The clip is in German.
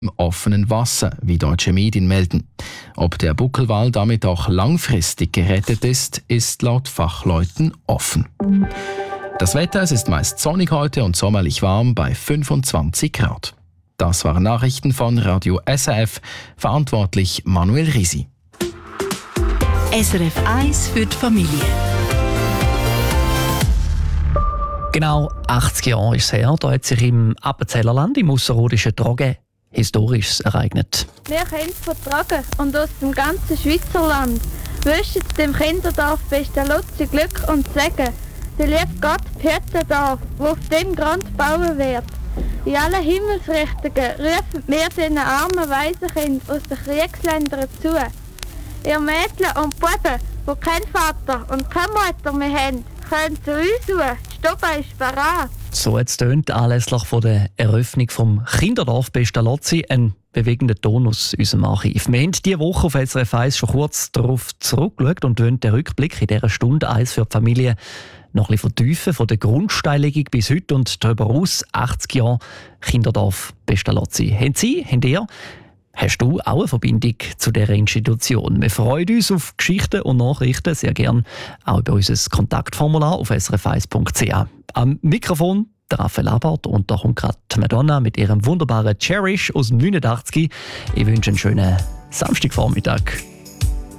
im offenen Wasser, wie deutsche Medien melden. Ob der Buckelwal damit auch langfristig gerettet ist laut Fachleuten offen. Das Wetter, es ist meist sonnig heute und sommerlich warm bei 25 Grad. Das waren Nachrichten von Radio SRF, verantwortlich Manuel Risi. SRF 1 für die Familie. Genau 80 Jahre ist es her, da hat sich im Appenzellerland im ausserrhodischen Trogen Historisches ereignet. Wir kennen von Trogen und aus dem ganzen Schweizerland wünschen dem Kinderdorf Pestalozzi Glück und Segen. Der liebe Gott behütet Dorf, wo auf dem Grund gebaut wird. In allen Himmelsrichtungen rufen wir den armen Waisenkindern aus den Kriegsländern zu. Ihr Mädchen und Buben, die keinen Vater und keine Mutter mehr haben, können zu uns suchen. Die Stube ist bereit. So hat es tönt anlässlich von der Eröffnung vom Kinderdorf Pestalozzi ein bewegender Ton aus unserem Archiv. Wir haben diese Woche auf SRF 1 schon kurz darauf zurückgeschaut und wollen den Rückblick in dieser Stunde 1 für die Familie noch ein bisschen vertiefen, von der Grundsteinlegung bis heute und darüber aus 80 Jahre Kinderdorf Pestalozzi. Habt ihr? Hast du auch eine Verbindung zu dieser Institution? Wir freuen uns auf Geschichten und Nachrichten, sehr gerne auch über unser Kontaktformular auf srf1.ch. Am Mikrofon der Raphael Abart und da kommt gerade Madonna mit ihrem wunderbaren Cherish aus dem 89. Ich wünsche einen schönen Samstagvormittag.